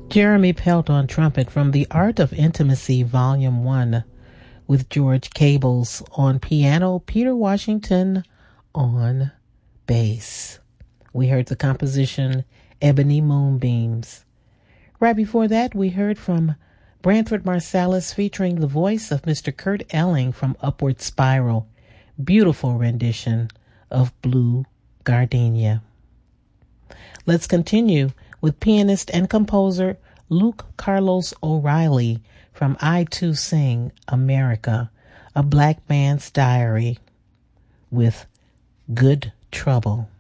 Jeremy Pelt on trumpet from The Art of Intimacy, Volume 1, with George Cables on piano, Peter Washington on bass. We heard the composition Ebony Moonbeams. Right before that, we heard from Branford Marsalis featuring the voice of Mr. Kurt Elling from Upward Spiral. Beautiful rendition of Blue Gardenia. Let's continue with pianist and composer Luke Carlos O'Reilly from I Too Sing America, A Black Man's Diary, with Good Trouble.